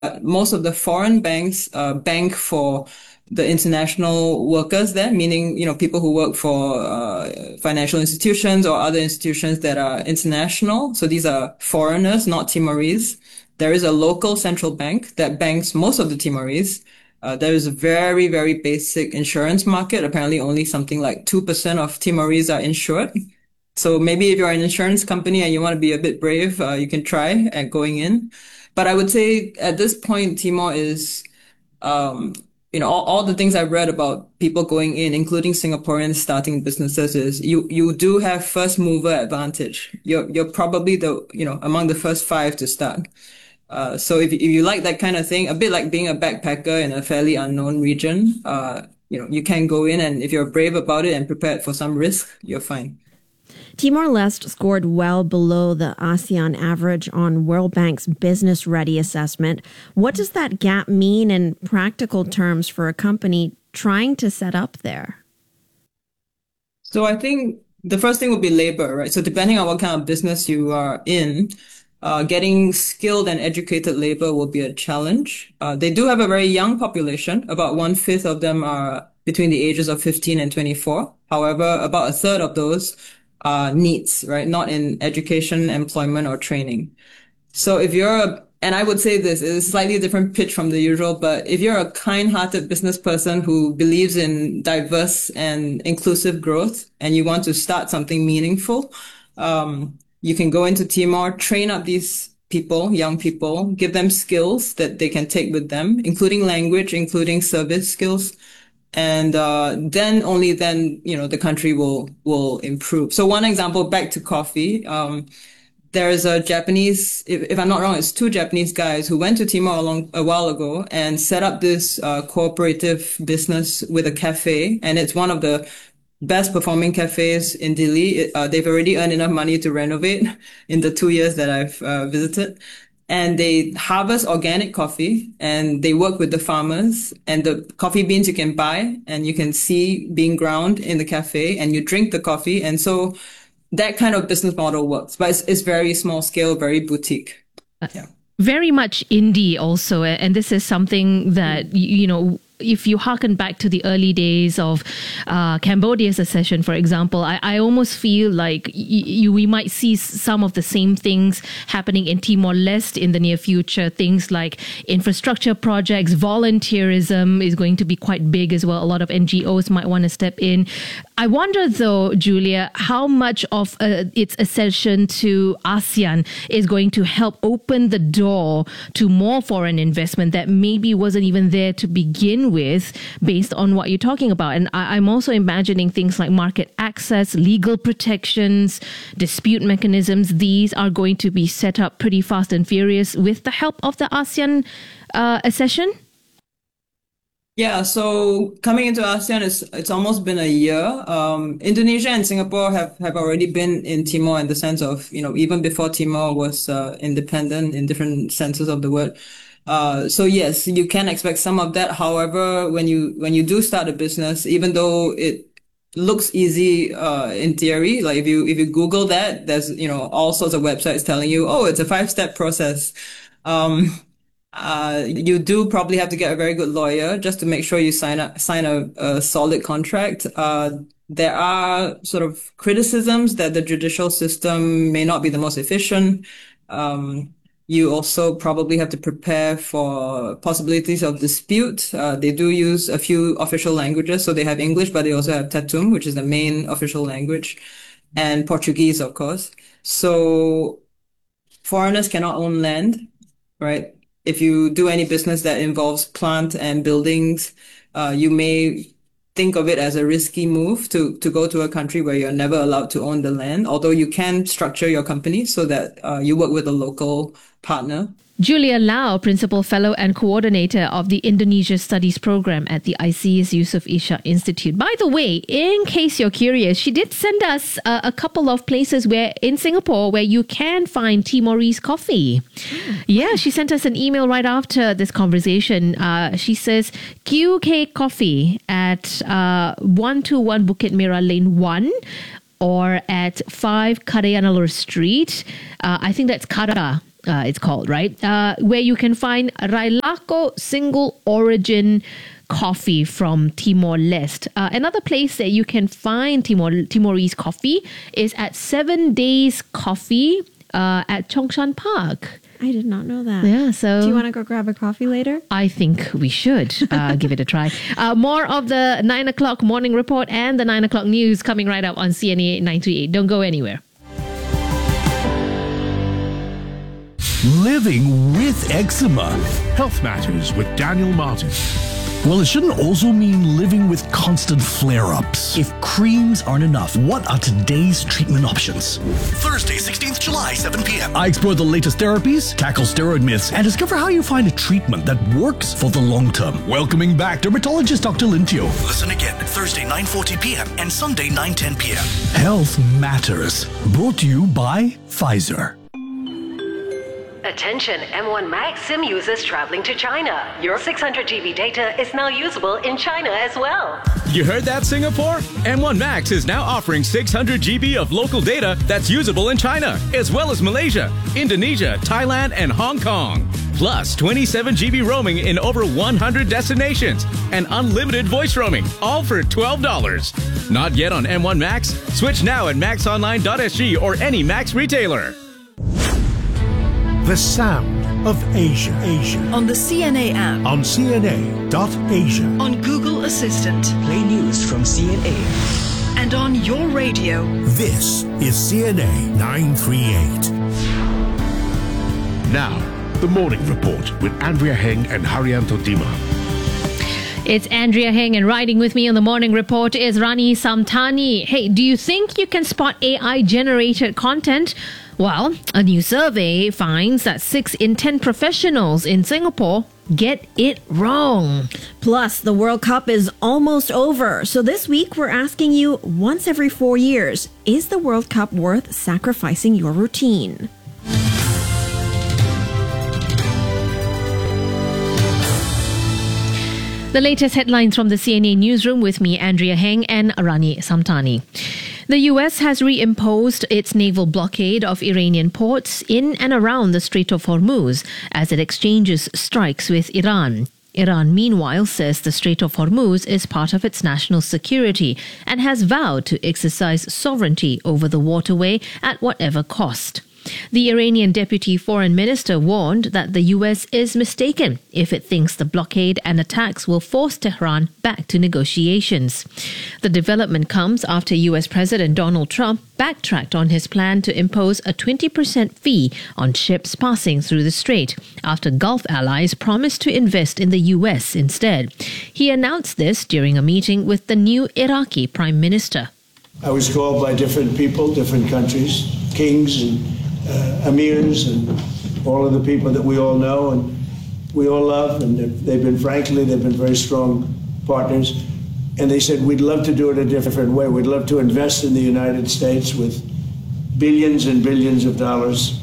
most of the foreign banks bank for the international workers there, meaning, people who work for financial institutions or other institutions that are international. So these are foreigners, not Timorese. There is a local central bank that banks most of the Timorese. There is a very, very basic insurance market. Apparently only something like 2% of Timorese are insured. So maybe if you're an insurance company and you want to be a bit brave, you can try at going in. But I would say at this point, Timor is, um, all the things I've read about people going in, including Singaporeans starting businesses, is you do have first mover advantage. You're probably among the first five to start. So if you like that kind of thing, a bit like being a backpacker in a fairly unknown region, you can go in, and if you're brave about it and prepared for some risk, you're fine. Timor-Leste scored well below the ASEAN average on World Bank's Business Ready assessment. What does that gap mean in practical terms for a company trying to set up there? So I think the first thing would be labor, right? So depending on what kind of business you are in, getting skilled and educated labor will be a challenge. They do have a very young population. About one-fifth of them are between the ages of 15 and 24. However, about a third of those are neets, right? Not in education, employment, or training. So and I would say this is a slightly different pitch from the usual, but if you're a kind-hearted business person who believes in diverse and inclusive growth and you want to start something meaningful, you can go into Timor, train up these people, young people, give them skills that they can take with them, including language, including service skills. And only then, the country will improve. So one example, back to coffee. There's a Japanese, if I'm not wrong, it's two Japanese guys who went to Timor a while ago and set up this cooperative business with a cafe. And it's one of the best performing cafes in Delhi. They've already earned enough money to renovate in the 2 years that I've visited. And they harvest organic coffee and they work with the farmers, and the coffee beans you can buy and you can see being ground in the cafe, and you drink the coffee. And so that kind of business model works, but it's very small scale, very boutique. Yeah. Very much indie also. And this is something that, if you harken back to the early days of Cambodia's accession, for example, I almost feel like we might see some of the same things happening in Timor-Leste in the near future. Things like infrastructure projects, volunteerism is going to be quite big as well. A lot of NGOs might want to step in. I wonder, though, Julia, how much of its accession to ASEAN is going to help open the door to more foreign investment that maybe wasn't even there to begin with, based on what you're talking about. And I'm also imagining things like market access, legal protections, dispute mechanisms. These are going to be set up pretty fast and furious with the help of the ASEAN accession. Yeah, so coming into ASEAN, it's almost been a year. Indonesia and Singapore have already been in Timor in the sense of, even before Timor was independent in different senses of the word. So yes, you can expect some of that. However, when you do start a business, even though it looks easy in theory, like if you Google that, there's all sorts of websites telling you, oh, it's a 5-step process. You do probably have to get a very good lawyer just to make sure you sign a solid contract. There are sort of criticisms that the judicial system may not be the most efficient. You also probably have to prepare for possibilities of dispute. They do use a few official languages. So they have English, but they also have Tetum, which is the main official language, and Portuguese, of course. So foreigners cannot own land, right? If you do any business that involves plant and buildings, you may think of it as a risky move to go to a country where you're never allowed to own the land, although you can structure your company so that you work with a local partner. Julia Lau, Principal Fellow and Coordinator of the Indonesia Studies Program at the ISEAS Yusof Ishak Institute. By the way, in case you're curious, she did send us a couple of places in Singapore where you can find Timorese coffee. Yeah, she sent us an email right after this conversation. She says QK Coffee at 121 Bukit Merah Lane 1, or at 5 Kadayanallur Street. I think that's Kada. it's called, right? Where you can find Railaco single origin coffee from Timor-Leste. Another place that you can find Timorese coffee is at 7 Days Coffee at Chongshan Park. I did not know that. Yeah, so... Do you want to go grab a coffee later? I think we should give it a try. More of the 9 o'clock morning report and the 9 o'clock news coming right up on CNA 938. Don't go anywhere. Living with eczema. Health Matters with Daniel Martin. Well, it shouldn't also mean living with constant flare-ups. If creams aren't enough, what are today's treatment options? Thursday, 16th July, 7 p.m. I explore the latest therapies, tackle steroid myths, and discover how you find a treatment that works for the long term. Welcoming back dermatologist Dr. Lintio. Listen again, Thursday, 9:40 p.m. and Sunday, 9:10 p.m. Health Matters. Brought to you by Pfizer. Attention M1 Max SIM users traveling to China. Your 600 GB data is now usable in China as well. You heard that, Singapore? M1 Max is now offering 600 GB of local data that's usable in China, as well as Malaysia, Indonesia, Thailand, and Hong Kong. Plus 27 GB roaming in over 100 destinations and unlimited voice roaming, all for $12. Not yet on M1 Max? Switch now at maxonline.sg or any Max retailer. The Sound of Asia. On the CNA app. On CNA.Asia. On Google Assistant. Play news from CNA. And on your radio. This is CNA 938. Now, the Morning Report with Andrea Heng and Haryanto Dima. It's Andrea Heng, and riding with me on the Morning Report is Rani Samtani. Hey, do you think you can spot AI-generated content? Well, a new survey finds that 6 in 10 professionals in Singapore get it wrong. Plus, the World Cup is almost over. So this week, we're asking you, once every 4 years, is the World Cup worth sacrificing your routine? The latest headlines from the CNA newsroom with me, Andrea Heng and Rani Samtani. The US has reimposed its naval blockade of Iranian ports in and around the Strait of Hormuz as it exchanges strikes with Iran. Iran, meanwhile, says the Strait of Hormuz is part of its national security and has vowed to exercise sovereignty over the waterway at whatever cost. The Iranian deputy foreign minister warned that the US is mistaken if it thinks the blockade and attacks will force Tehran back to negotiations. The development comes after US President Donald Trump backtracked on his plan to impose a 20% fee on ships passing through the strait after Gulf allies promised to invest in the US instead. He announced this during a meeting with the new Iraqi prime minister. I was called by different people, different countries, kings and emirs and all of the people that we all know and we all love, and they've been very strong partners. And they said, we'd love to do it a different way. We'd love to invest in the United States with billions and billions of dollars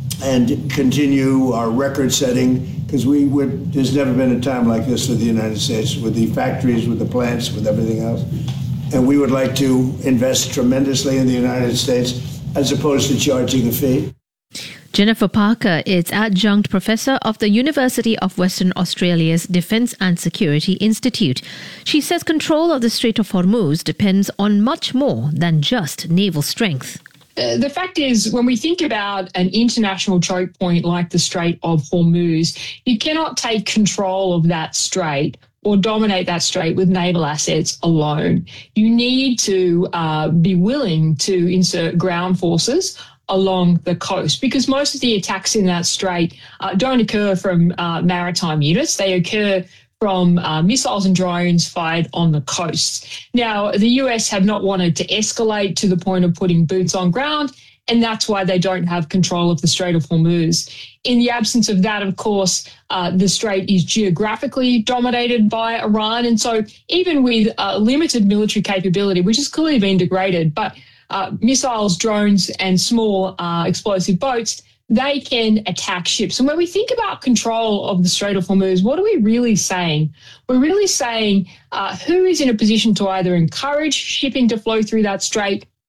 and continue our record setting, because there's never been a time like this with the United States, with the factories, with the plants, with everything else. And we would like to invest tremendously in the United States as opposed to charging a fee. Jennifer Parker is adjunct professor of the University of Western Australia's Defence and Security Institute. She says control of the Strait of Hormuz depends on much more than just naval strength. The fact is, when we think about an international choke point like the Strait of Hormuz, you cannot take control of that strait or dominate that strait with naval assets alone. You need to be willing to insert ground forces along the coast, because most of the attacks in that strait don't occur from maritime units. They occur from missiles and drones fired on the coast. Now, the US have not wanted to escalate to the point of putting boots on ground, and that's why they don't have control of the Strait of Hormuz. In the absence of that, of course, the strait is geographically dominated by Iran. And so even with limited military capability, which has clearly been degraded, but missiles, drones, and small explosive boats, they can attack ships. And when we think about control of the Strait of Hormuz, what are we really saying? We're really saying who is in a position to either encourage shipping to flow through that strait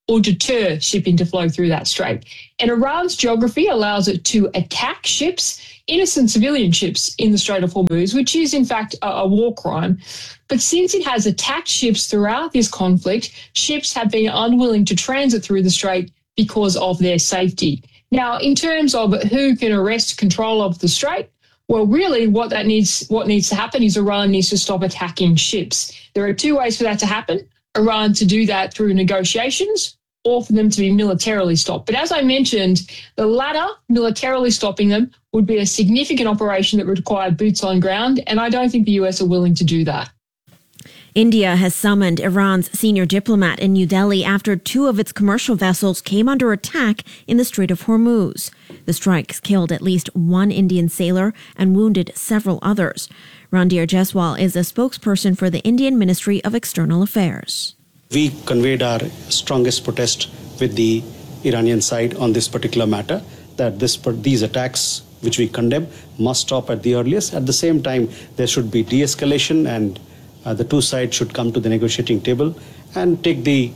or deter shipping to flow through that strait. And Iran's geography allows it to attack ships, innocent civilian ships in the Strait of Hormuz, which is in fact a war crime. But since it has attacked ships throughout this conflict, ships have been unwilling to transit through the strait because of their safety. Now, in terms of who can arrest control of the strait, well, really what needs to happen is Iran needs to stop attacking ships. There are two ways for that to happen. Iran to do that through negotiations or for them to be militarily stopped. But as I mentioned, the latter, militarily stopping them, would be a significant operation that would require boots on ground, and I don't think the US are willing to do that. India has summoned Iran's senior diplomat in New Delhi after two of its commercial vessels came under attack in the Strait of Hormuz. The strikes killed at least one Indian sailor and wounded several others. Randhir Jaiswal is a spokesperson for the Indian Ministry of External Affairs. We conveyed our strongest protest with the Iranian side on this particular matter, that these attacks, which we condemn, must stop at the earliest. At the same time, there should be de-escalation, and the two sides should come to the negotiating table and take the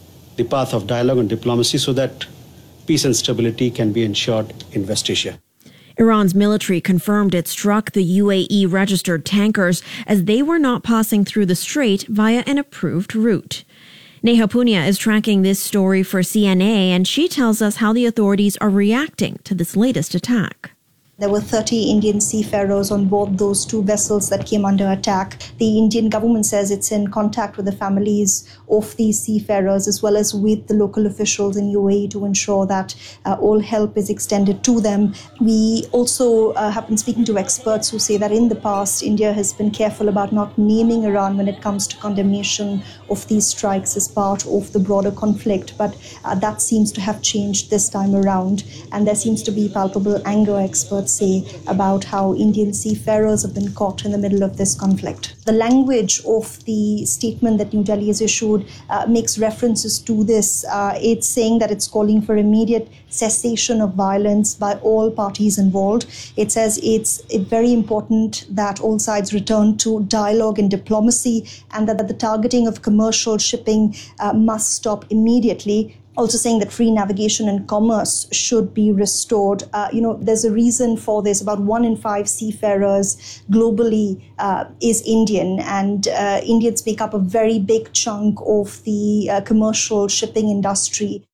path of dialogue and diplomacy so that peace and stability can be ensured in West Asia. Iran's military confirmed it struck the UAE-registered tankers as they were not passing through the strait via an approved route. Neha Punya is tracking this story for CNA, and she tells us how the authorities are reacting to this latest attack. There were 30 Indian seafarers on board those two vessels that came under attack. The Indian government says it's in contact with the families of these seafarers as well as with the local officials in UAE to ensure that all help is extended to them. We also have been speaking to experts who say that in the past, India has been careful about not naming Iran when it comes to condemnation of these strikes as part of the broader conflict. But that seems to have changed this time around. And there seems to be palpable anger, experts say, about how Indian seafarers have been caught in the middle of this conflict. The language of the statement that New Delhi has issued makes references to this. It's saying that it's calling for immediate cessation of violence by all parties involved. It says it's very important that all sides return to dialogue and diplomacy, and that the targeting of commercial shipping must stop immediately. Also saying that free navigation and commerce should be restored. There's a reason for this. About 1 in 5 seafarers globally is Indian, and Indians make up a very big chunk of the commercial shipping industry.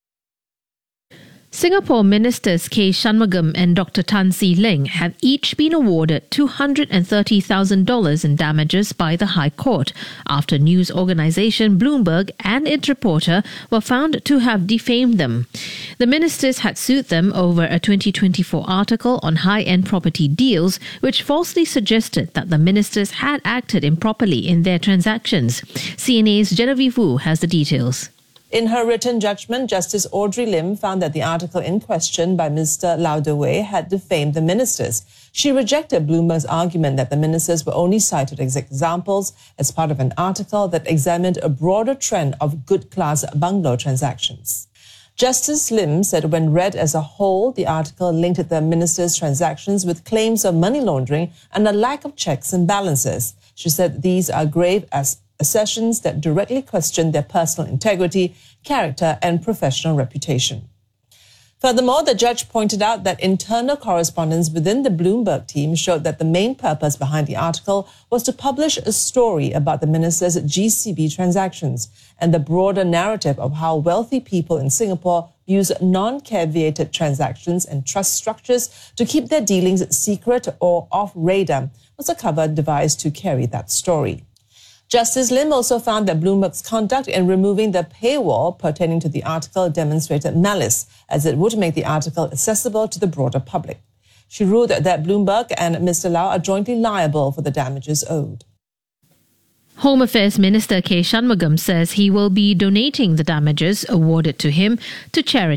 Singapore Ministers K. Shanmugam and Dr. Tan See Leng have each been awarded $230,000 in damages by the High Court after news organisation Bloomberg and its reporter were found to have defamed them. The ministers had sued them over a 2024 article on high-end property deals, which falsely suggested that the ministers had acted improperly in their transactions. CNA's Genevieve Wu has the details. In her written judgment, Justice Audrey Lim found that the article in question by Mr. Lau Dewey had defamed the ministers. She rejected Bloomberg's argument that the ministers were only cited as examples as part of an article that examined a broader trend of good-class bungalow transactions. Justice Lim said when read as a whole, the article linked the ministers' transactions with claims of money laundering and a lack of checks and balances. She said these are grave assertions that directly question their personal integrity, character, and professional reputation. Furthermore, the judge pointed out that internal correspondence within the Bloomberg team showed that the main purpose behind the article was to publish a story about the ministers' GCB transactions and the broader narrative of how wealthy people in Singapore use non-caveated transactions and trust structures to keep their dealings secret or off radar was a cover devised to carry that story. Justice Lim also found that Bloomberg's conduct in removing the paywall pertaining to the article demonstrated malice, as it would make the article accessible to the broader public. She ruled that Bloomberg and Mr. Lau are jointly liable for the damages owed. Home Affairs Minister K. Shanmugam says he will be donating the damages awarded to him to charity.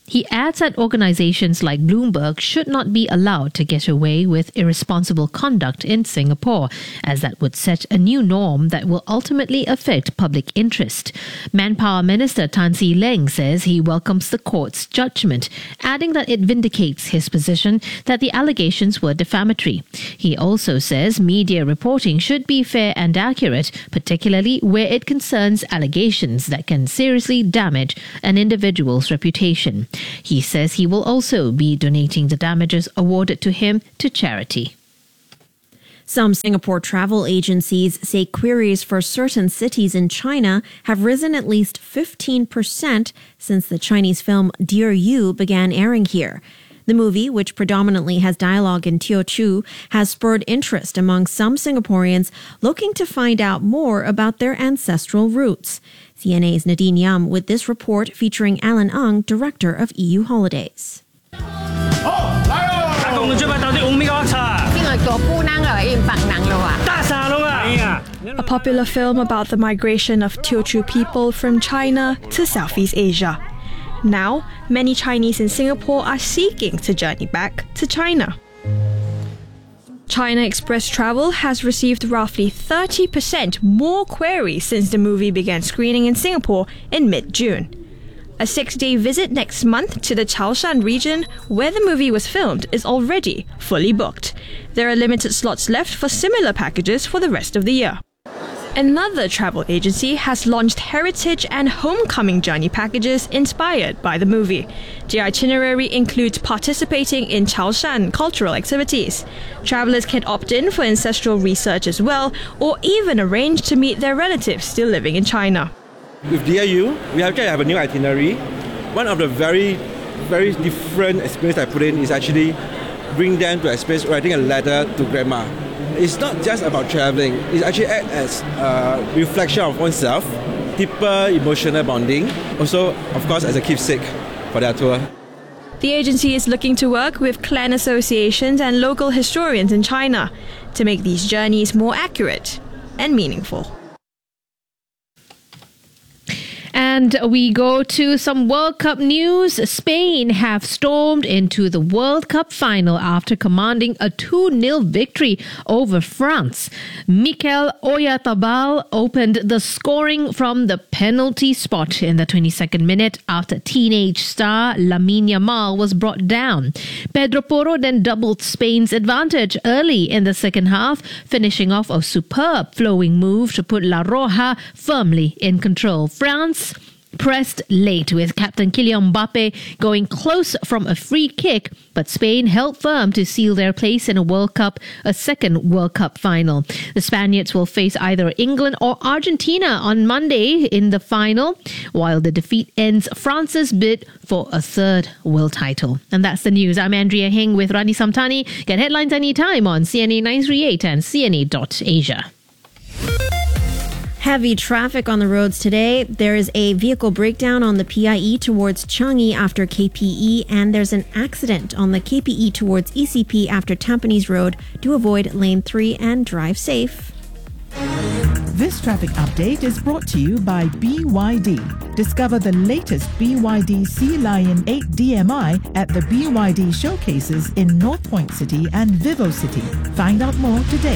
He adds that organizations like Bloomberg should not be allowed to get away with irresponsible conduct in Singapore, as that would set a new norm that will ultimately affect public interest. Manpower Minister Tan See Leng says he welcomes the court's judgment, adding that it vindicates his position that the allegations were defamatory. He also says media reporting should be fair and accurate, particularly where it concerns allegations that can seriously damage an individual's reputation. He says he will also be donating the damages awarded to him to charity. Some Singapore travel agencies say queries for certain cities in China have risen at least 15% since the Chinese film Dear You began airing here. The movie, which predominantly has dialogue in Teochew, has spurred interest among some Singaporeans looking to find out more about their ancestral roots. CNA's Nadine Yam with this report featuring Alan Ang, Director of EU Holidays. A popular film about the migration of Teochew people from China to Southeast Asia. Now, many Chinese in Singapore are seeking to journey back to China. China Express Travel has received roughly 30% more queries since the movie began screening in Singapore in mid-June. A 6-day visit next month to the Chaoshan region, where the movie was filmed, is already fully booked. There are limited slots left for similar packages for the rest of the year. Another travel agency has launched heritage and homecoming journey packages inspired by the movie. The itinerary includes participating in Chaoshan cultural activities. Travelers can opt in for ancestral research as well, or even arrange to meet their relatives still living in China. With Dear You, we actually have a new itinerary. One of the very different experience I put in is actually bring them to experience writing a letter to grandma. It's not just about traveling, it actually acts as a reflection of oneself, deeper emotional bonding, also, of course, as a keepsake for their tour. The agency is looking to work with clan associations and local historians in China to make these journeys more accurate and meaningful. And we go to some World Cup news. Spain have stormed into the World Cup final after commanding a 2-0 victory over France. Mikel Oyarzabal opened the scoring from the penalty spot in the 22nd minute after teenage star Lamine Yamal was brought down. Pedro Porro then doubled Spain's advantage early in the second half, finishing off a superb flowing move to put La Roja firmly in control. France pressed late with captain Kylian Mbappe going close from a free kick, but Spain held firm to seal their place in a second World Cup final. The Spaniards will face either England or Argentina on Monday in the final, while the defeat ends France's bid for a third world title. And that's the news. I'm Andrea Heng with Rani Samtani. Get headlines anytime on CNA 938 and CNA.Asia. Heavy traffic on the roads today. There is a vehicle breakdown on the PIE towards Changi after KPE, and there's an accident on the KPE towards ECP after Tampines Road. Do avoid lane 3 and drive safe. This traffic update is brought to you by BYD. Discover the latest BYD Sea Lion 8 DMI at the BYD showcases in North Point City and Vivo City. Find out more today.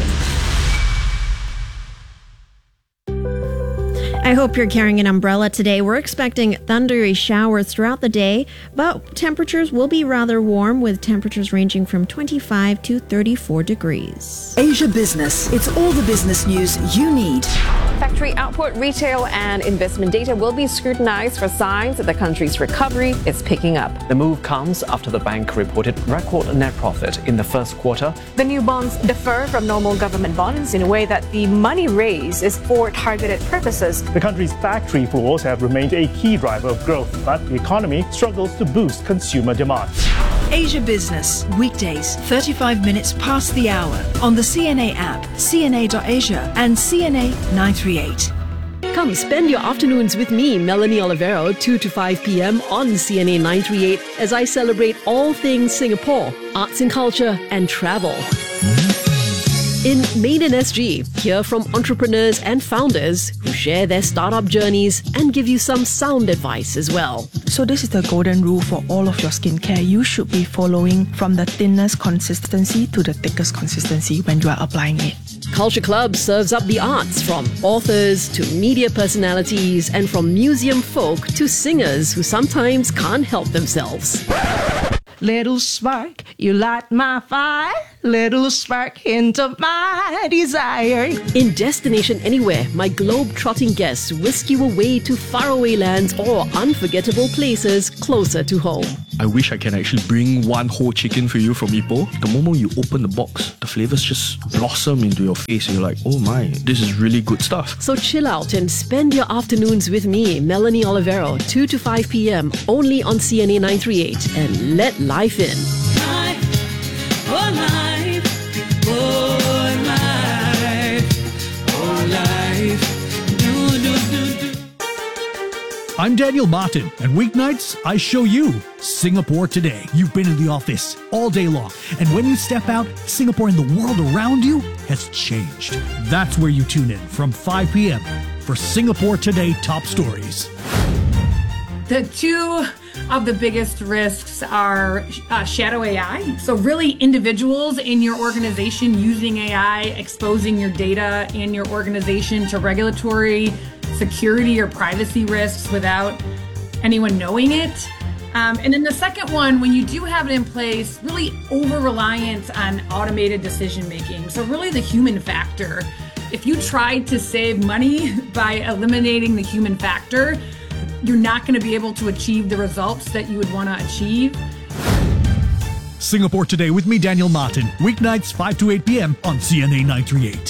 I hope you're carrying an umbrella today. We're expecting thundery showers throughout the day, but temperatures will be rather warm with temperatures ranging from 25 to 34 degrees. Asia Business. It's all the business news you need. Factory output, retail, and investment data will be scrutinized for signs that the country's recovery is picking up. The move comes after the bank reported record net profit in the first quarter. The new bonds differ from normal government bonds in a way that the money raised is for targeted purposes. The country's factory floors have remained a key driver of growth, but the economy struggles to boost consumer demand. Asia Business, weekdays, 35 minutes past the hour on the CNA app, CNA.Asia and CNA 938. Come spend your afternoons with me, Melanie Olivero, 2 to 5 p.m. on CNA 938 as I celebrate all things Singapore, arts and culture, and travel. In Main and SG, hear from entrepreneurs and founders who share their startup journeys and give you some sound advice as well. So this is the golden rule for all of your skincare. You should be following from the thinnest consistency to the thickest consistency when you are applying it. Culture Club serves up the arts, from authors to media personalities and from museum folk to singers who sometimes can't help themselves. Little spark, you light my fire. Little spark, hint of my desire. In Destination Anywhere, my globe-trotting guests whisk you away to faraway lands or unforgettable places closer to home. I wish I can actually bring one whole chicken for you from Ipoh. The moment you open the box, the flavors just blossom into your face and you're like, oh my, this is really good stuff. So chill out and spend your afternoons with me, Melanie Olivero, 2 to 5 p.m. only on CNA 938, and let life in. I'm Daniel Martin, and weeknights, I show you Singapore Today. You've been in the office all day long, and when you step out, Singapore and the world around you has changed. That's where you tune in from 5 p.m. for Singapore Today Top Stories. The two of the biggest risks are shadow AI. So really individuals in your organization using AI, exposing your data in your organization to regulatory, security, or privacy risks without anyone knowing it. And then the second one, when you do have it in place, really over-reliance on automated decision-making. So really the human factor. If you tried to save money by eliminating the human factor, you're not going to be able to achieve the results that you would want to achieve. Singapore Today with me, Daniel Martin. Weeknights 5 to 8 p.m. on CNA 938.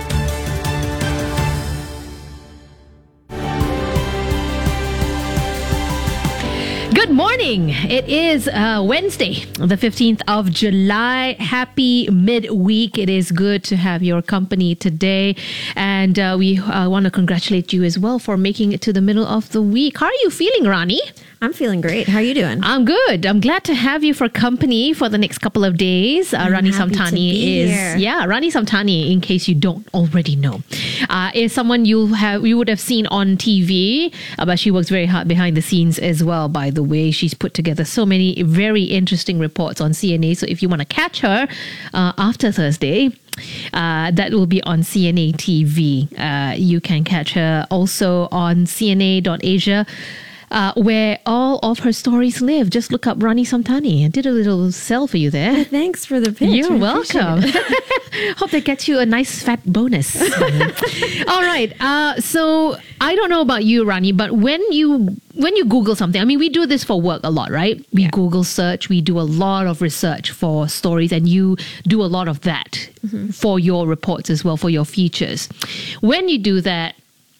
Good morning. It is Wednesday, the 15th of July. Happy midweek. It is good to have your company today. And we want to congratulate you as well for making it to the middle of the week. How are you feeling, Rani? I'm feeling great. How are you doing? I'm good. I'm glad to have you for company for the next couple of days. Rani Samtani is Rani Samtani, in case you don't already know, is someone you would have seen on TV, but she works very hard behind the scenes as well. By the way, she's put together so many very interesting reports on CNA. So if you want to catch her after Thursday, that will be on CNA TV. You can catch her also on CNA.Asia. Where all of her stories live. Just look up Rani Samtani. I did a little sell for you there. Thanks for the pitch. You're welcome. Hope that gets you a nice fat bonus. All right. So I don't know about you, Rani, but when you Google something, I mean, we do this for work a lot, right? We Google search. We do a lot of research for stories, and you do a lot of that for your reports as well, for your features. When you do that,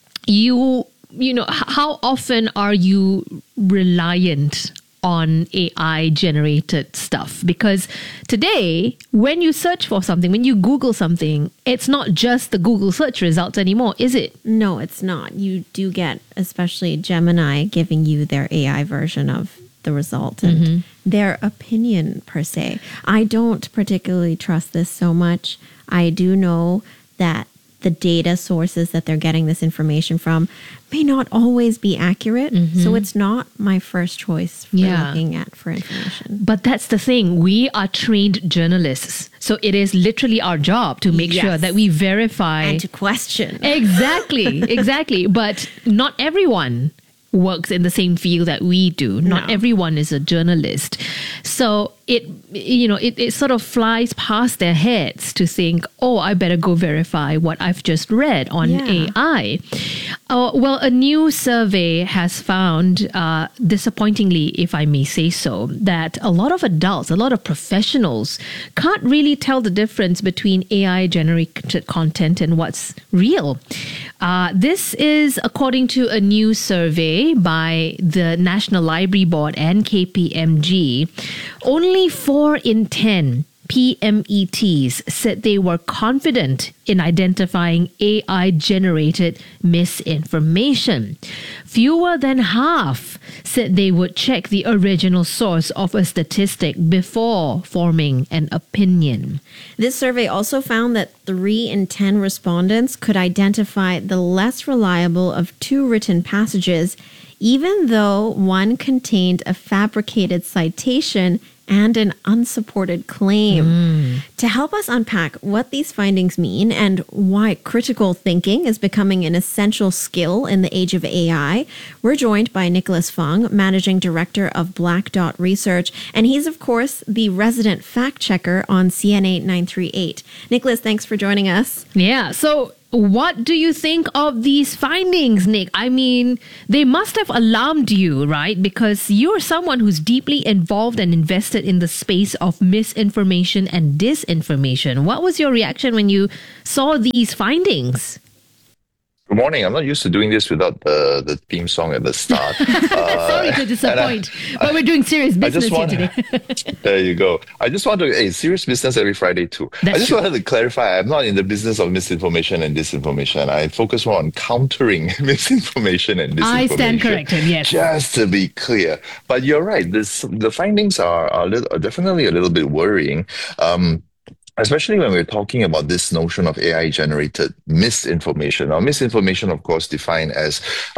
you know, how often are you reliant on AI generated stuff? Because today, when you search for something, when you Google something, it's not just the Google search results anymore, is it? No, it's not. You do get, especially Gemini, giving you their AI version of the result and their opinion per se. I don't particularly trust this so much. I do know that the data sources that they're getting this information from may not always be accurate. So it's not my first choice for looking at for information. But that's the thing. We are trained journalists. So it is literally our job to make sure that we verify. And to question. Exactly. But not everyone works in the same field that we do. Not everyone is a journalist. So it sort of flies past their heads to think, oh, I better go verify what I've just read on AI. Well, a new survey has found, disappointingly, if I may say so, that a lot of adults, a lot of professionals can't really tell the difference between AI-generated content and what's real. This is according to a new survey by the National Library Board and KPMG. Only 4 in 10 PMETs said they were confident in identifying AI-generated misinformation. Fewer than half said they would check the original source of a statistic before forming an opinion. This survey also found that 3 in 10 respondents could identify the less reliable of 2 written passages, even though one contained a fabricated citation and an unsupported claim. To help us unpack what these findings mean and why critical thinking is becoming an essential skill in the age of AI, we're joined by Nicholas Fung, Managing Director of Black Dot Research, and he's, of course, the resident fact-checker on CNA 938. Nicholas, thanks for joining us. Yeah, so what do you think of these findings, Nick? I mean, they must have alarmed you, right? Because you're someone who's deeply involved and invested in the space of misinformation and disinformation. What was your reaction when you saw these findings? Good morning. I'm not used to doing this without the theme song at the start. Sorry to disappoint, but we're doing serious business here today. There you go. I just want to, serious business every Friday too. I just wanted to clarify, I'm not in the business of misinformation and disinformation. I focus more on countering misinformation and disinformation. I stand corrected, yes. Just to be clear. But you're right, the findings are definitely a little bit worrying. Especially when we're talking about this notion of AI-generated misinformation. Now, misinformation, of course, defined as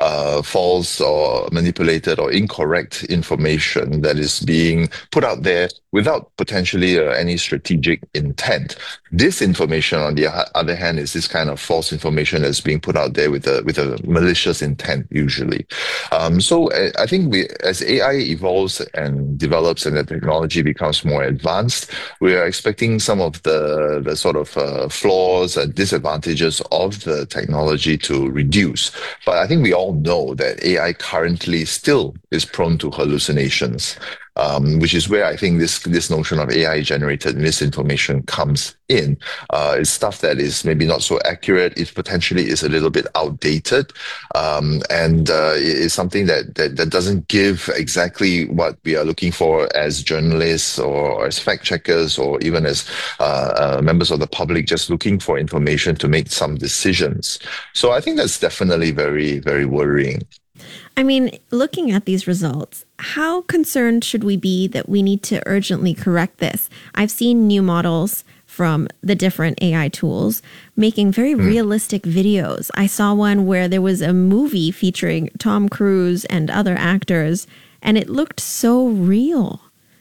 false or manipulated or incorrect information that is being put out there without potentially any strategic intent. Disinformation, on the other hand, is this kind of false information that's being put out there with a malicious intent, usually. So I think as AI evolves and develops and the technology becomes more advanced, we are expecting some of the sort of flaws and disadvantages of the technology to reduce. But I think we all know that AI currently still is prone to hallucinations. Which is where I think this notion of AI-generated misinformation comes in. It's stuff that is maybe not so accurate. It potentially is a little bit outdated, and it is something that doesn't give exactly what we are looking for as journalists or as fact-checkers or even as members of the public just looking for information to make some decisions. So I think that's definitely very, very worrying. I mean, looking at these results, how concerned should we be that we need to urgently correct this? I've seen new models from the different AI tools making very realistic videos. I saw one where there was a movie featuring Tom Cruise and other actors, and it looked so real.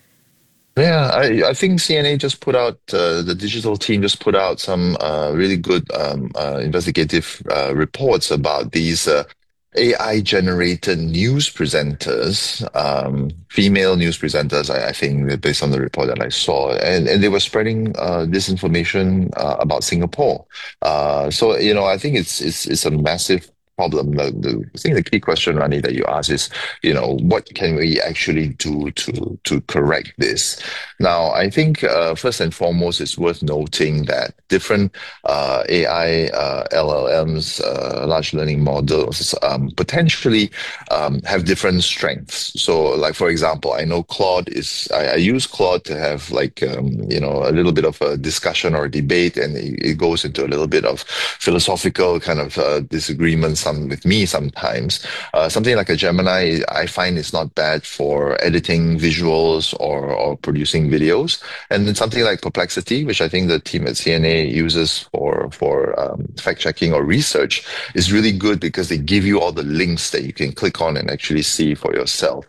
Yeah, I think CNA just put out, the digital team just put out some really good investigative reports about these AI-generated news presenters, female news presenters, I think, based on the report that I saw, and they were spreading disinformation about Singapore. So, I think it's a massive problem. I think the key question, Rani, that you asked is, what can we actually do to correct this? Now, I think first and foremost, it's worth noting that different AI LLMs, large learning models, potentially have different strengths. So, like for example, I know Claude I use Claude to have a little bit of a discussion or a debate, and it goes into a little bit of philosophical kind of disagreements with me sometimes. Something like a Gemini, I find is not bad for editing visuals or producing videos. And then something like Perplexity, which I think the team at CNA uses for fact-checking or research, is really good because they give you all the links that you can click on and actually see for yourself.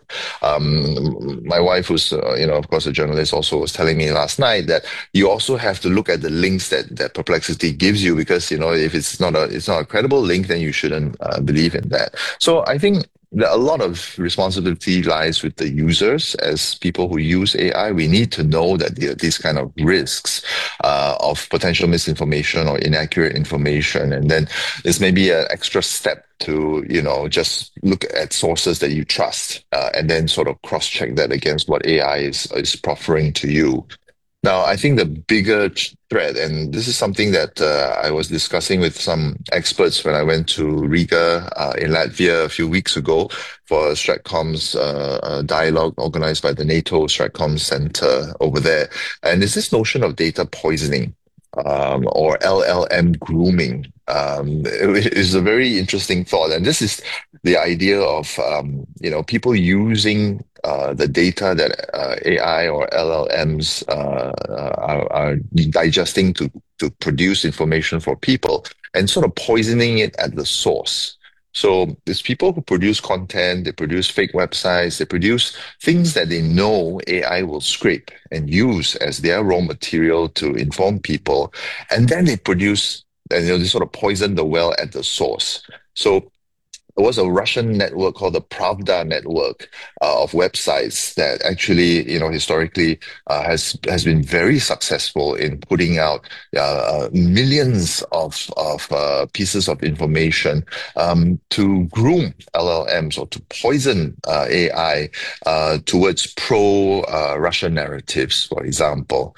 My wife, who's of course a journalist, also was telling me last night that you also have to look at the links that Perplexity gives you, because if it's not a credible link, then you shouldn't believe in that. So I think that a lot of responsibility lies with the users. As people who use AI, we need to know that there are these kind of risks of potential misinformation or inaccurate information. And then there's maybe an extra step to, just look at sources that you trust and then sort of cross-check that against what AI is proffering to you. Now, I think the bigger threat, and this is something that I was discussing with some experts when I went to Riga in Latvia a few weeks ago for a Stratcoms dialogue organized by the NATO Stratcoms Center over there. And it's this notion of data poisoning. Or LLM grooming. It is a very interesting thought. And this is the idea of, people using the data that AI or LLMs are digesting to produce information for people and sort of poisoning it at the source. So there's people who produce content, they produce fake websites, they produce things that they know AI will scrape and use as their raw material to inform people. And then they produce, they sort of poison the well at the source. So there was a Russian network called the Pravda network of websites that actually, historically has been very successful in putting out millions of pieces of information to groom LLMs or to poison AI towards pro-Russian narratives, for example.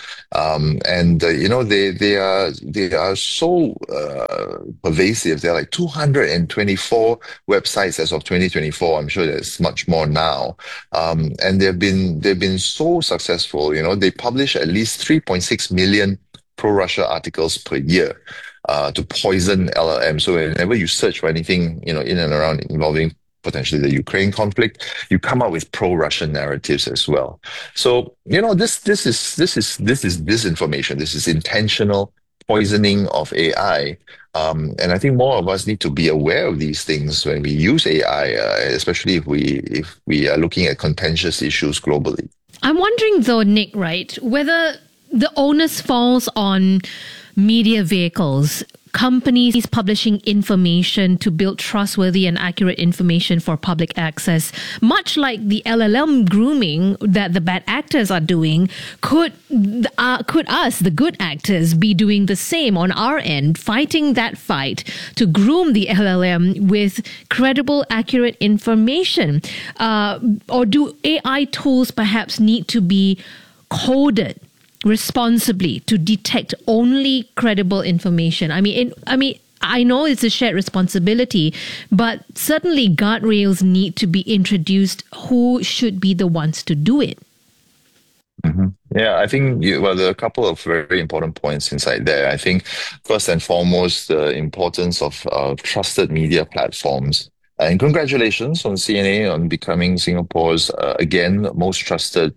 They are so pervasive. There are like 224 websites as of 2024. I'm sure there's much more now. And they've been so successful. They publish at least 3.6 million pro-Russia articles per year to poison LLM. So whenever you search for anything, in and around involving potentially the Ukraine conflict, you come up with pro-Russian narratives as well. So, this is disinformation. This is intentional poisoning of AI. And I think more of us need to be aware of these things when we use AI, especially if we are looking at contentious issues globally. I'm wondering though, Nick, right, whether the onus falls on media vehicles, companies publishing information to build trustworthy and accurate information for public access, much like the LLM grooming that the bad actors are doing. Could us, the good actors, be doing the same on our end, fighting that fight to groom the LLM with credible, accurate information? Or do AI tools perhaps need to be coded responsibly to detect only credible information? I know it's a shared responsibility, but certainly guardrails need to be introduced. Who should be the ones to do it? Mm-hmm. Yeah, I think there are a couple of very important points inside there. I think first and foremost, the importance of trusted media platforms. And congratulations on CNA on becoming Singapore's, again, most trusted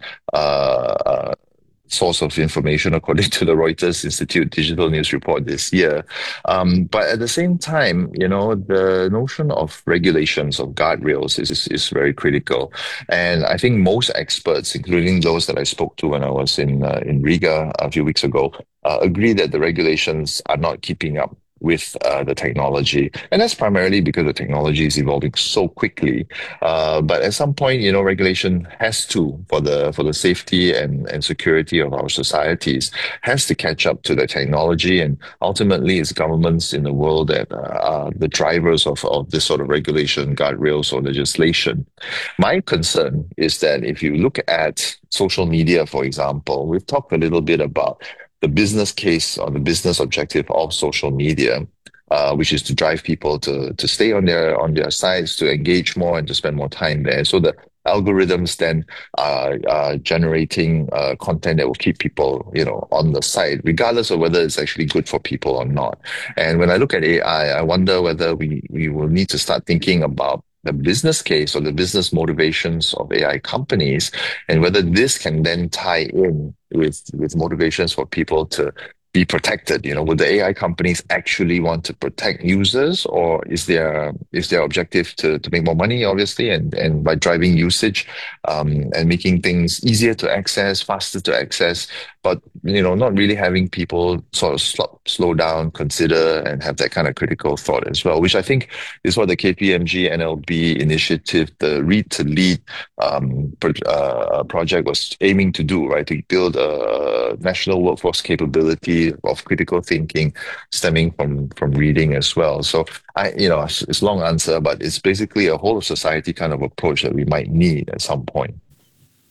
source of information, according to the Reuters Institute Digital News Report this year. But at the same time, the notion of regulations, of guardrails is very critical. And I think most experts, including those that I spoke to when I was in Riga a few weeks ago, agree that the regulations are not keeping up with the technology. And that's primarily because the technology is evolving so quickly. But at some point, regulation has to, for the safety and security of our societies, has to catch up to the technology. And ultimately, it's governments in the world that are the drivers of this sort of regulation, guardrails, or legislation. My concern is that if you look at social media, for example, we've talked a little bit about the business case or the business objective of social media, which is to drive people to stay on their sites, to engage more and to spend more time there. So the algorithms then are generating content that will keep people, on the site, regardless of whether it's actually good for people or not. And when I look at AI, I wonder whether we will need to start thinking about the business case or the business motivations of AI companies, and whether this can then tie in with motivations for people to be protected. Would the AI companies actually want to protect users, or is their objective to make more money, obviously, and by driving usage and making things easier to access, faster to access, but not really having people sort of slow down, consider, and have that kind of critical thought as well, which I think is what the KPMG NLB initiative, the Read to Lead project, was aiming to do, right? To build a national workforce capability of critical thinking stemming from reading as well. So it's a long answer, but it's basically a whole of society kind of approach that we might need at some point.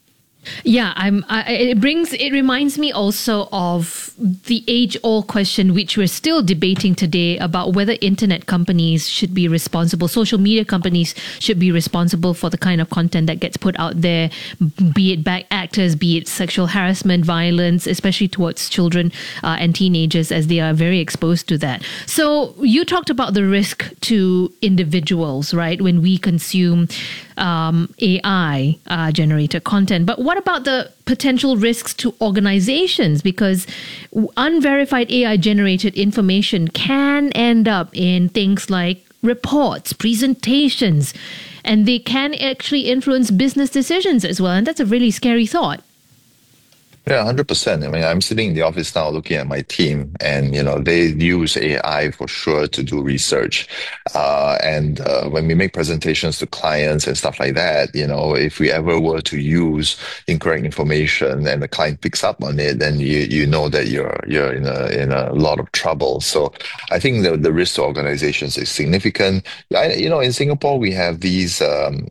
Yeah, it reminds me also of the age-old question, which we're still debating today, about whether internet companies should be responsible, social media companies should be responsible for the kind of content that gets put out there, be it bad actors, be it sexual harassment, violence, especially towards children and teenagers, as they are very exposed to that. So you talked about the risk to individuals, right, when we consume AI generated content. But what about the potential risks to organizations? Because unverified AI generated information can end up in things like reports, presentations, and they can actually influence business decisions as well. And that's a really scary thought. Yeah, 100%. I mean, I'm sitting in the office now looking at my team, and, they use AI for sure to do research. And when we make presentations to clients and stuff like that, if we ever were to use incorrect information and the client picks up on it, then you know that you're in a lot of trouble. So I think the risk to organizations is significant. In Singapore, we have these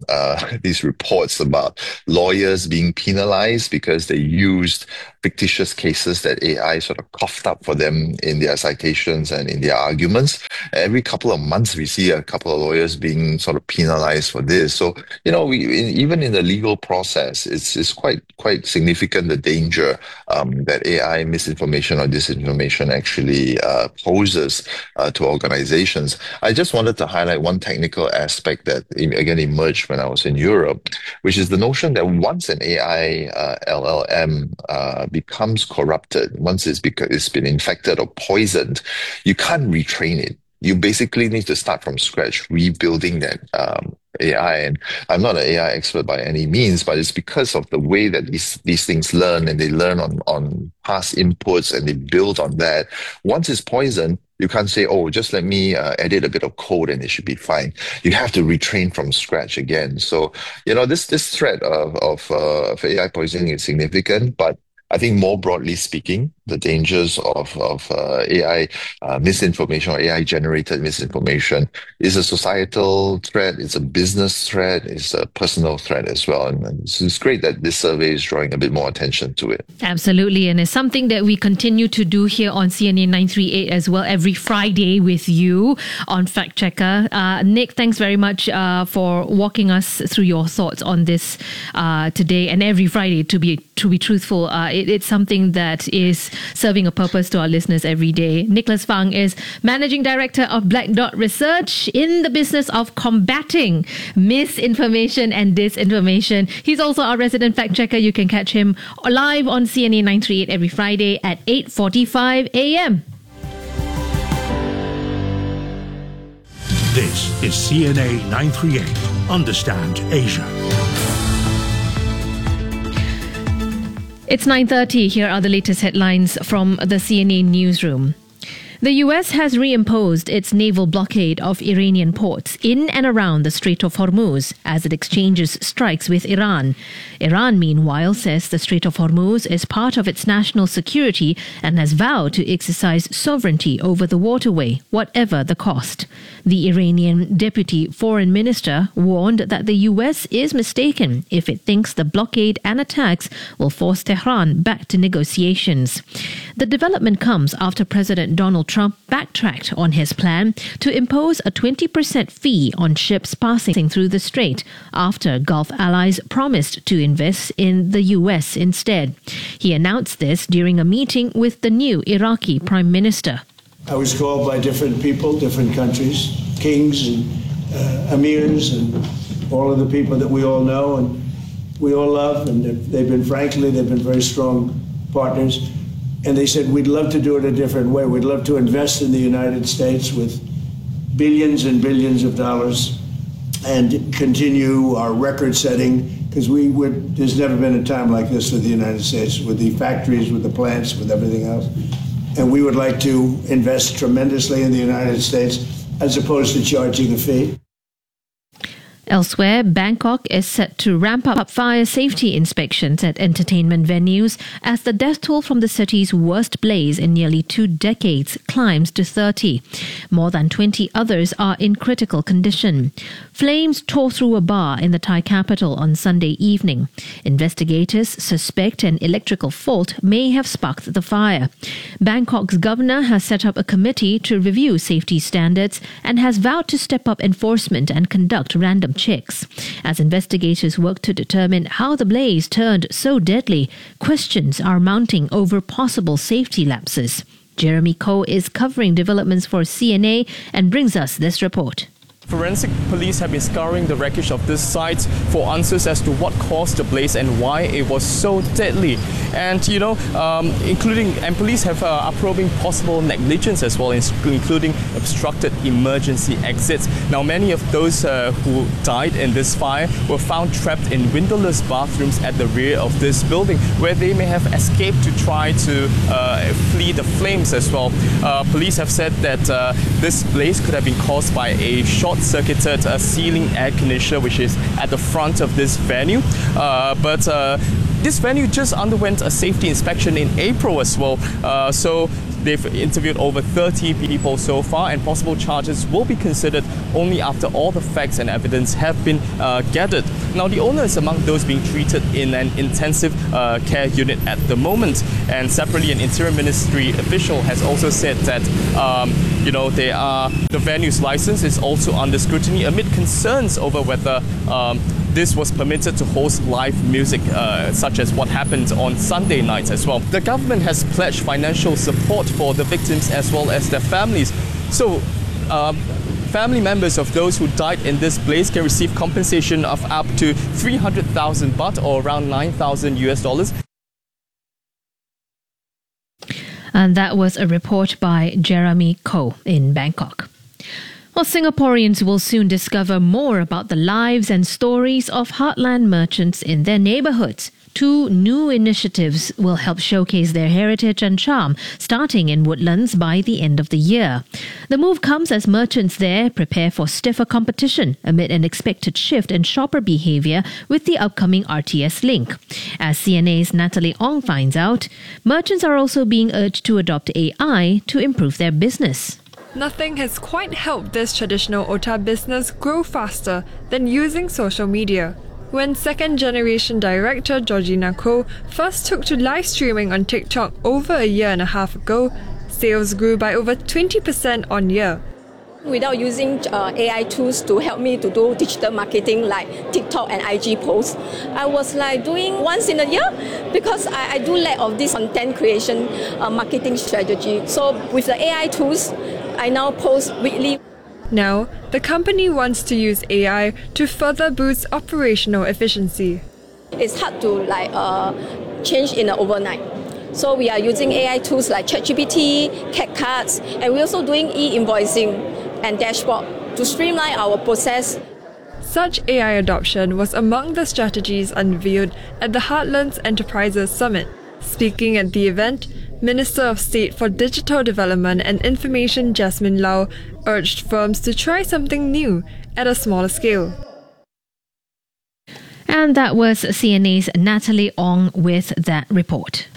reports about lawyers being penalized because they used fictitious cases that AI sort of coughed up for them in their citations and in their arguments. Every couple of months, we see a couple of lawyers being sort of penalized for this. So, even in the legal process, it's quite significant, the danger that AI misinformation or disinformation actually poses to organizations. I just wanted to highlight one technical aspect that, again, emerged when I was in Europe, which is the notion that once an AI LLM becomes corrupted, once it's been infected or poisoned, you can't retrain it. You basically need to start from scratch, rebuilding that AI. And I'm not an AI expert by any means, but it's because of the way that these things learn, and they learn on past inputs and they build on that. Once it's poisoned, you can't say, oh, just let me edit a bit of code and it should be fine. You have to retrain from scratch again. So, this threat of AI poisoning is significant, but I think more broadly speaking, the dangers of AI misinformation or AI-generated misinformation is a societal threat, it's a business threat, it's a personal threat as well. And it's great that this survey is drawing a bit more attention to it. Absolutely. And it's something that we continue to do here on CNA 938 as well, every Friday with you on Fact Checker. Nick, thanks very much for walking us through your thoughts on this today and every Friday, to be truthful. It's something that is serving a purpose to our listeners every day. Nicholas Fang is Managing Director of Black Dot Research, in the business of combating misinformation and disinformation. He's also our resident fact checker. You can catch him live on CNA 938 every Friday at 8:45 a.m. This is CNA 938. Understand Asia. It's 9:30. Here are the latest headlines from the CNA newsroom. The US has reimposed its naval blockade of Iranian ports in and around the Strait of Hormuz as it exchanges strikes with Iran. Iran, meanwhile, says the Strait of Hormuz is part of its national security and has vowed to exercise sovereignty over the waterway, whatever the cost. The Iranian deputy foreign minister warned that the US is mistaken if it thinks the blockade and attacks will force Tehran back to negotiations. The development comes after President Donald Trump backtracked on his plan to impose a 20% fee on ships passing through the strait after Gulf allies promised to invest in the US instead. He announced this during a meeting with the new Iraqi Prime Minister. I was called by different people, different countries, kings and emirs and all of the people that we all know and we all love, and they've been very strong partners. And they said, we'd love to do it a different way. We'd love to invest in the United States with billions and billions of dollars and continue our record setting, because there's never been a time like this for the United States, with the factories, with the plants, with everything else. And we would like to invest tremendously in the United States as opposed to charging a fee. Elsewhere, Bangkok is set to ramp up fire safety inspections at entertainment venues as the death toll from the city's worst blaze in nearly 2 decades climbs to 30. More than 20 others are in critical condition. Flames tore through a bar in the Thai capital on Sunday evening. Investigators suspect an electrical fault may have sparked the fire. Bangkok's governor has set up a committee to review safety standards and has vowed to step up enforcement and conduct random checks. As investigators work to determine how the blaze turned so deadly, questions are mounting over possible safety lapses. Jeremy Koh is covering developments for CNA and brings us this report. Forensic police have been scouring the wreckage of this site for answers as to what caused the blaze and why it was so deadly. And police are probing possible negligence as well, including obstructed emergency exits. Now, many of those who died in this fire were found trapped in windowless bathrooms at the rear of this building, where they may have escaped to try to flee the flames as well. Police have said that this blaze could have been caused by a short-circuited ceiling air conditioner, which is at the front of this venue. But this venue just underwent a safety inspection in April as well. So they've interviewed over 30 people so far, and possible charges will be considered only after all the facts and evidence have been gathered. Now, the owner is among those being treated in an intensive care unit at the moment. And separately, an Interior Ministry official has also said that the venue's license is also under scrutiny amid concerns over whether this was permitted to host live music, such as what happened on Sunday night as well. The government has pledged financial support for the victims as well as their families. So, family members of those who died in this blaze can receive compensation of up to 300,000 baht, or around $9,000. And that was a report by Jeremy Koh in Bangkok. Well, Singaporeans will soon discover more about the lives and stories of heartland merchants in their neighbourhoods. 2 new initiatives will help showcase their heritage and charm, starting in Woodlands by the end of the year. The move comes as merchants there prepare for stiffer competition amid an expected shift in shopper behaviour with the upcoming RTS link. As CNA's Natalie Ong finds out, merchants are also being urged to adopt AI to improve their business. Nothing has quite helped this traditional Ota business grow faster than using social media. When second-generation director Georgina Koh first took to live streaming on TikTok over a year and a half ago, sales grew by over 20% on year. Without using AI tools to help me to do digital marketing like TikTok and IG posts, I was doing once in a year because I do lack of this content creation marketing strategy. So with the AI tools, I now post weekly. Now, the company wants to use AI to further boost operational efficiency. It's hard to change in an overnight. So we are using AI tools like ChatGPT, CapCut, and we're also doing e-invoicing and dashboard to streamline our process. Such AI adoption was among the strategies unveiled at the Heartlands Enterprises Summit. Speaking at the event, Minister of State for Digital Development and Information Jasmine Lau urged firms to try something new at a smaller scale. And that was CNA's Natalie Ong with that report.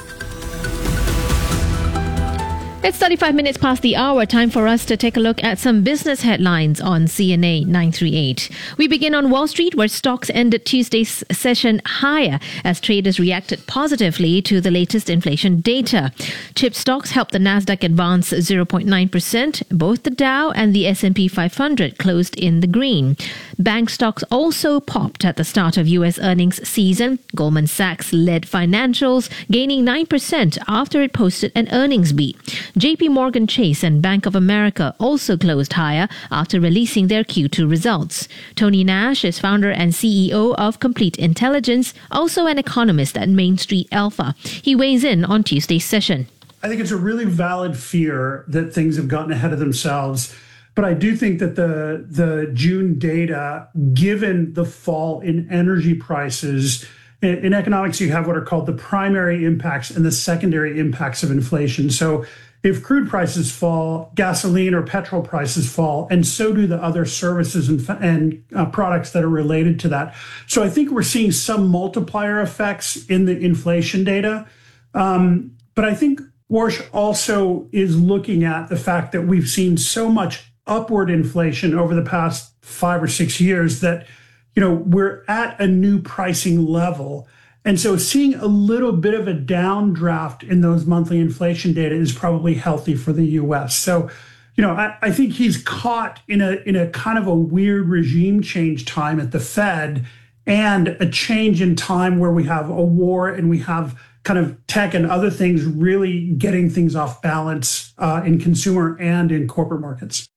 It's 35 minutes past the hour. Time for us to take a look at some business headlines on CNA 938. We begin on Wall Street, where stocks ended Tuesday's session higher as traders reacted positively to the latest inflation data. Chip stocks helped the Nasdaq advance 0.9%. Both the Dow and the S&P 500 closed in the green. Bank stocks also popped at the start of U.S. earnings season. Goldman Sachs led financials, gaining 9% after it posted an earnings beat. JP Morgan Chase and Bank of America also closed higher after releasing their Q2 results. Tony Nash is founder and CEO of Complete Intelligence, also an economist at Main Street Alpha. He weighs in on Tuesday's session. I think it's a really valid fear that things have gotten ahead of themselves. But I do think that the June data, given the fall in energy prices, in economics, you have what are called the primary impacts and the secondary impacts of inflation. So if crude prices fall, gasoline or petrol prices fall, and so do the other services and products that are related to that. So I think we're seeing some multiplier effects in the inflation data. But I think Warsh also is looking at the fact that we've seen so much upward inflation over the past 5 or 6 years that, we're at a new pricing level. And so seeing a little bit of a downdraft in those monthly inflation data is probably healthy for the U.S. So, I think he's caught in a kind of a weird regime change time at the Fed, and a change in time where we have a war and we have kind of tech and other things really getting things off balance in consumer and in corporate markets.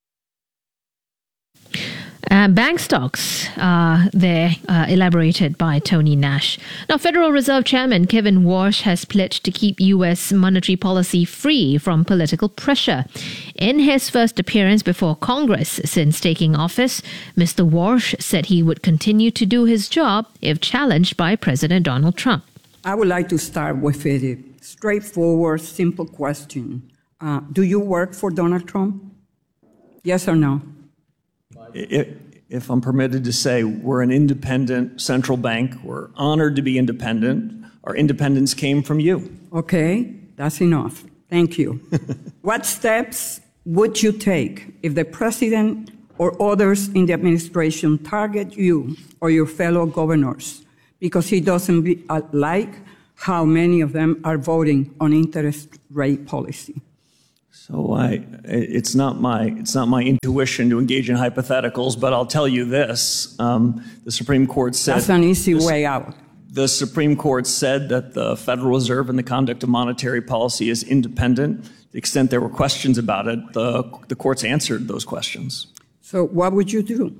Bank stocks there, elaborated by Tony Nash. Now, Federal Reserve Chairman Kevin Warsh has pledged to keep U.S. monetary policy free from political pressure. In his first appearance before Congress since taking office, Mr. Warsh said he would continue to do his job if challenged by President Donald Trump. I would like to start with a straightforward, simple question. Do you work for Donald Trump? Yes or no? If I'm permitted to say, we're an independent central bank. We're honored to be independent. Our independence came from you. Okay, that's enough. Thank you. What steps would you take if the president or others in the administration target you or your fellow governors because he doesn't like how many of them are voting on interest rate policy? So it's not my intuition to engage in hypotheticals, but I'll tell you this: the Supreme Court said that's an easy way out. The Supreme Court said that the Federal Reserve and the conduct of monetary policy is independent. To the extent there were questions about it, the courts answered those questions. So what would you do?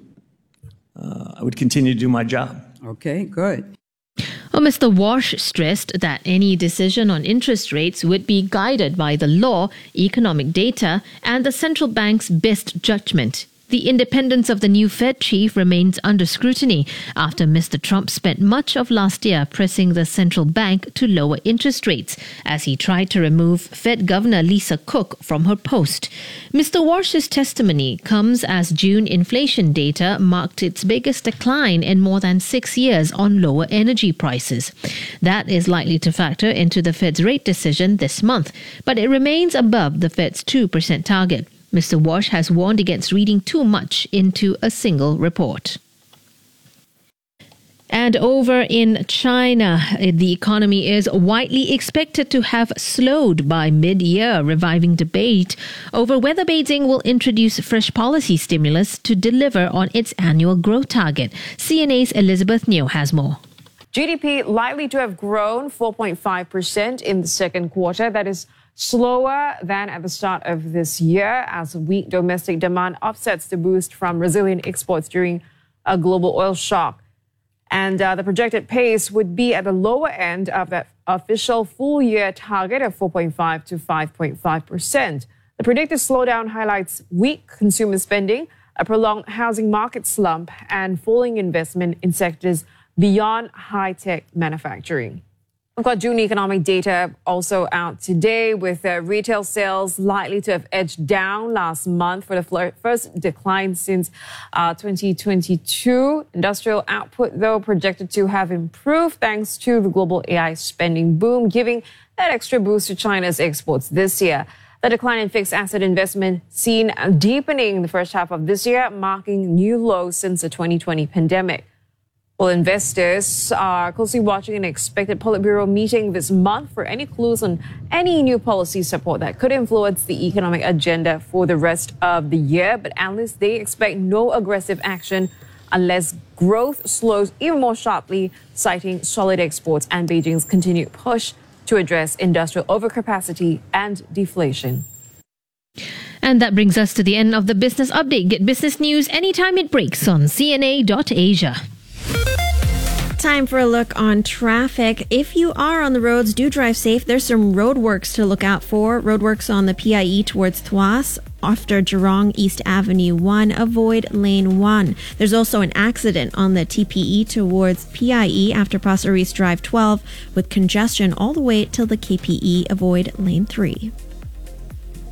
I would continue to do my job. Okay, good. Well, Mr. Warsh stressed that any decision on interest rates would be guided by the law, economic data, and the central bank's best judgment. The independence of the new Fed chief remains under scrutiny after Mr. Trump spent much of last year pressing the central bank to lower interest rates as he tried to remove Fed Governor Lisa Cook from her post. Mr. Warsh's testimony comes as June inflation data marked its biggest decline in more than 6 years on lower energy prices. That is likely to factor into the Fed's rate decision this month, but it remains above the Fed's 2% target. Mr. Warsh has warned against reading too much into a single report. And over in China, the economy is widely expected to have slowed by mid-year, reviving debate over whether Beijing will introduce fresh policy stimulus to deliver on its annual growth target. CNA's Elizabeth Neo has more. GDP likely to have grown 4.5% in the second quarter. That is slower than at the start of this year as weak domestic demand offsets the boost from resilient exports during a global oil shock. And the projected pace would be at the lower end of that official full-year target of 4.5 to 5.5%. The predicted slowdown highlights weak consumer spending, a prolonged housing market slump, and falling investment in sectors beyond high-tech manufacturing. We've got June economic data also out today, with retail sales likely to have edged down last month for the first decline since 2022. Industrial output, though, projected to have improved thanks to the global AI spending boom, giving that extra boost to China's exports this year. The decline in fixed asset investment seen deepening the first half of this year, marking new lows since the 2020 pandemic. Well, investors are closely watching an expected Politburo meeting this month for any clues on any new policy support that could influence the economic agenda for the rest of the year. But analysts, they expect no aggressive action unless growth slows even more sharply, citing solid exports and Beijing's continued push to address industrial overcapacity and deflation. And that brings us to the end of the business update. Get business news anytime it breaks on CNA.Asia. Time for a look on traffic. If you are on the roads, do drive safe. There's some roadworks to look out for. Roadworks on the PIE towards Tuas after Jurong East Avenue 1. Avoid lane 1. There's also an accident on the TPE towards PIE after Pasir Ris Drive 12 with congestion all the way till the KPE. Avoid lane 3.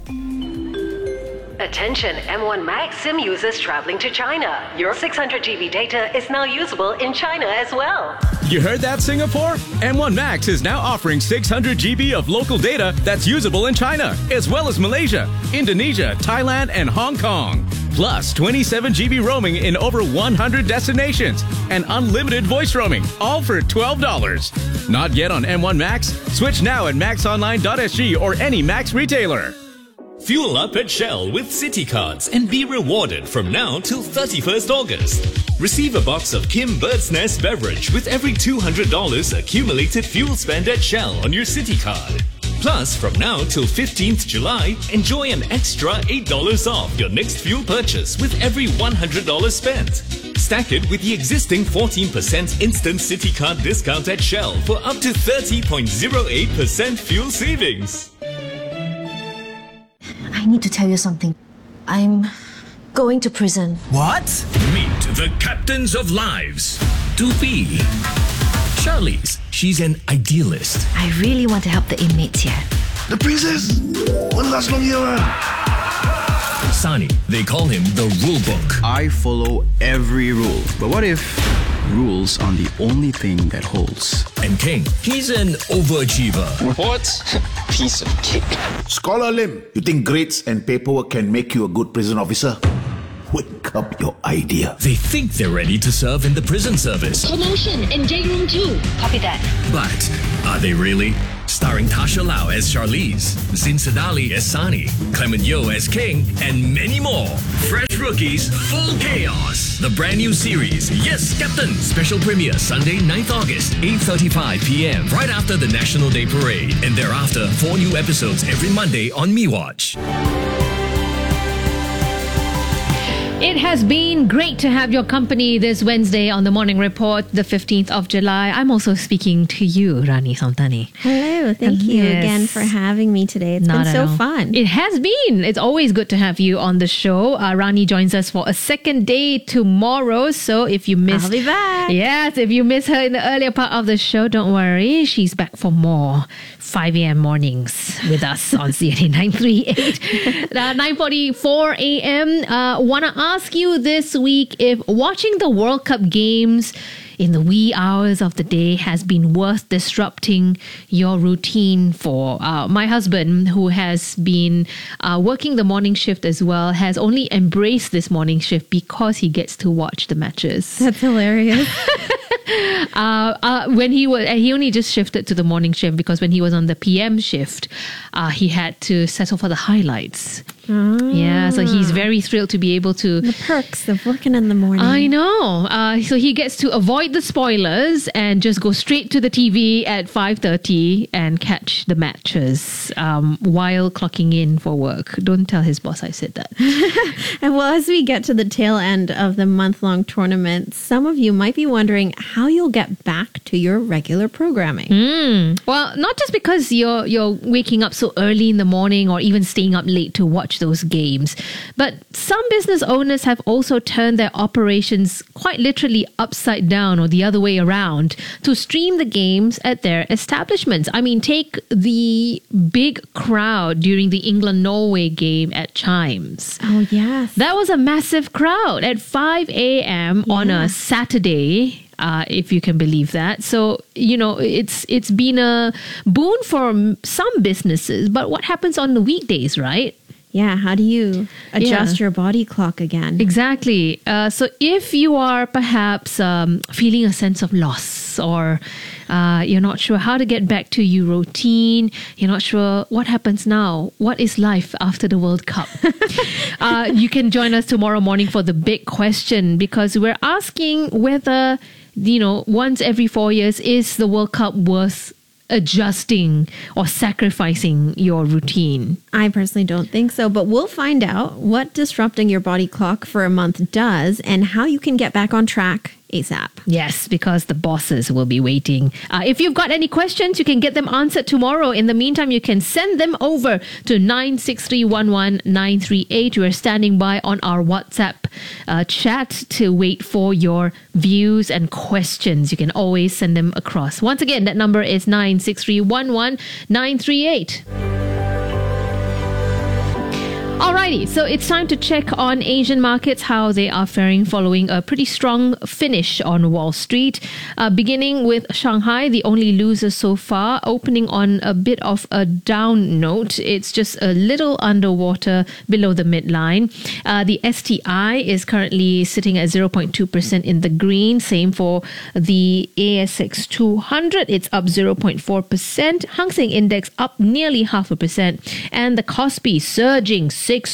Attention M1 Max SIM users traveling to China. Your 600 GB data is now usable in China as well. You heard that, Singapore? M1 Max is now offering 600 GB of local data that's usable in China, as well as Malaysia, Indonesia, Thailand, and Hong Kong. Plus 27 GB roaming in over 100 destinations and unlimited voice roaming, all for $12. Not yet on M1 Max? Switch now at maxonline.sg or any Max retailer. Fuel up at Shell with City Cards and be rewarded from now till 31st August. Receive a box of Kim Bird's Nest beverage with every $200 accumulated fuel spend at Shell on your City Card. Plus, from now till 15th July, enjoy an extra $8 off your next fuel purchase with every $100 spent. Stack it with the existing 14% instant City Card discount at Shell for up to 30.08% fuel savings. I need to tell you something. I'm going to prison. What? Meet the captains of lives. Doopy. Charlize. She's an idealist. I really want to help the inmates here. The princess? One last long year. Sani. They call him the rule book. I follow every rule. But what if rules are the only thing that holds? And King. He's an overachiever. What? Piece of cake. Scholar Lim, you think grades and paperwork can make you a good prison officer? Wake up your idea. They think they're ready to serve in the prison service. Promotion in J Room 2. Copy that. But are they really? Starring Tasha Lau as Charlize, Zin Sadali as Sani, Clement Yeoh as King, and many more. Fresh rookies, full chaos. The brand new series, Yes, Captain. Special premiere Sunday, 9th August, 8:35 p.m. right after the National Day Parade. And thereafter, 4 new episodes every Monday on MeWatch. It has been great to have your company this Wednesday on the Morning Report, the 15th of July. I'm also speaking to you, Rani Samtani. Hello, thank you again for having me today. It's been so fun. It has been. It's always good to have you on the show. Rani joins us for a second day tomorrow. So if you missed... I'll be back. Yes, if you missed her in the earlier part of the show, don't worry. She's back for more 5 a.m. mornings with us on CNA 938. 9:44 a.m. Want to ask you this week if watching the World Cup games in the wee hours of the day has been worth disrupting your routine for. My husband, who has been working the morning shift as well, has only embraced this morning shift because he gets to watch the matches. That's hilarious. When he only just shifted to the morning shift because when he was on the PM shift, he had to settle for the highlights. Yeah, so he's very thrilled to be able to... The perks of working in the morning. I know. So he gets to avoid the spoilers and just go straight to the TV at 5:30 and catch the matches while clocking in for work. Don't tell his boss I said that. And well, as we get to the tail end of the month-long tournament, some of you might be wondering how you'll get back to your regular programming. Well, not just because you're waking up so early in the morning or even staying up late to watch those games, but some business owners have also turned their operations quite literally upside down or the other way around to stream the games at their establishments. I mean, take the big crowd during the England-Norway game at Chimes. Oh, yes. That was a massive crowd at 5 a.m. on a Saturday. If you can believe that. So, it's been a boon for some businesses, but what happens on the weekdays, right? Yeah, how do you adjust your body clock again? Exactly. So if you are perhaps feeling a sense of loss or you're not sure how to get back to your routine, you're not sure what happens now, what is life after the World Cup, you can join us tomorrow morning for the big question, because we're asking whether, once every 4 years, is the World Cup worth adjusting or sacrificing your routine? I personally don't think so, but we'll find out what disrupting your body clock for a month does and how you can get back on track ASAP. Yes, because the bosses will be waiting. If you've got any questions, you can get them answered tomorrow. In the meantime, you can send them over to 96311-938. We're standing by on our WhatsApp chat to wait for your views and questions. You can always send them across. Once again, that number is 96311-938. Alrighty, so it's time to check on Asian markets, how they are faring following a pretty strong finish on Wall Street. Beginning with Shanghai, the only loser so far, opening on a bit of a down note. It's just a little underwater below the midline. The STI is currently sitting at 0.2% in the green. Same for the ASX 200. It's up 0.4%. Hang Seng Index up nearly 0.5%. And the Kospi surging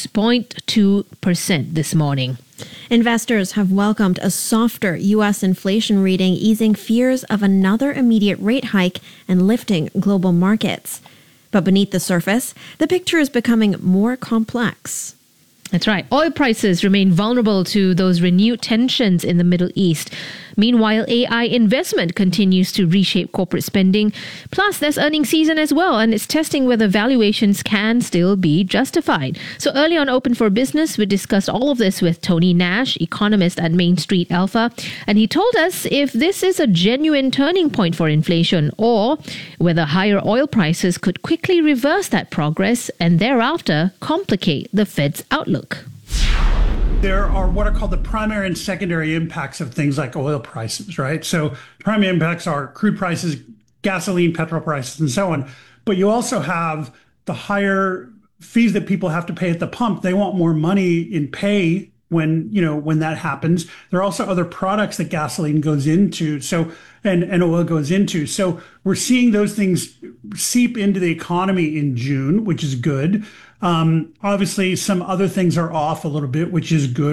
6.2% this morning. Investors have welcomed a softer U.S. inflation reading, easing fears of another immediate rate hike and lifting global markets. But beneath the surface, the picture is becoming more complex. That's right. Oil prices remain vulnerable to those renewed tensions in the Middle East. Meanwhile, AI investment continues to reshape corporate spending. Plus, there's earnings season as well, and it's testing whether valuations can still be justified. So early on Open for Business, we discussed all of this with Tony Nash, economist at Main Street Alpha, and he told us if this is a genuine turning point for inflation or whether higher oil prices could quickly reverse that progress and thereafter complicate the Fed's outlook. There are what are called the primary and secondary impacts of things like oil prices, right? So primary impacts are crude prices, gasoline, petrol prices, and so on. But you also have the higher fees that people have to pay at the pump. They want more money in pay when that happens. There are also other products that gasoline goes into, and oil goes into. So we're seeing those things seep into the economy in June, which is good. Obviously, some other things are off a little bit, which is good.